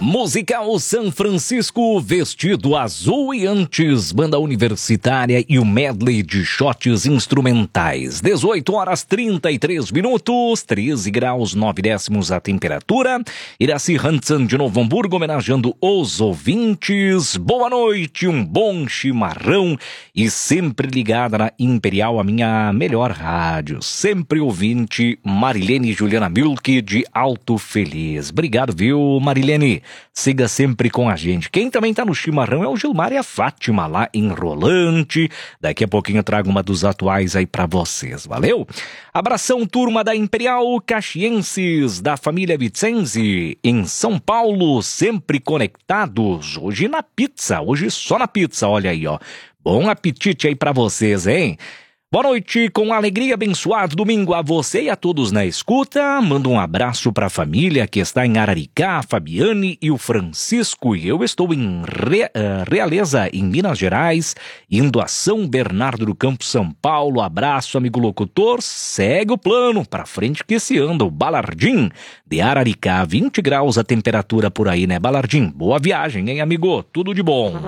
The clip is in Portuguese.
Musical São Francisco, Vestido Azul e antes, Banda Universitária e o medley de shots instrumentais. 18 horas 33 minutos, 13 graus 9 décimos a temperatura. Iraci Hansen de Novo Hamburgo, homenageando os ouvintes. Boa noite, um bom chimarrão e sempre ligada na Imperial, a minha melhor rádio. Sempre ouvinte, Marilene Juliana Milk de Alto Feliz. Obrigado, viu, Marilene? Siga sempre com a gente. Quem também tá no chimarrão é o Gilmar e a Fátima lá em Rolante. Daqui a pouquinho eu trago uma dos atuais aí pra vocês, valeu? Abração, turma da Imperial, caxienses, da família Vicenzi, em São Paulo, sempre conectados. Hoje na pizza, hoje só na pizza, olha aí, ó. Bom apetite aí pra vocês, hein? Boa noite, com alegria, abençoado domingo a você e a todos na escuta. Mando um abraço para a família que está em Araricá, a Fabiane e o Francisco. E eu estou em Realeza, em Minas Gerais, indo a São Bernardo do Campo, São Paulo. Abraço, amigo locutor. Segue o plano, para frente que se anda. O Balardim de Araricá, 20 graus a temperatura por aí, né, Balardim? Boa viagem, hein, amigo? Tudo de bom.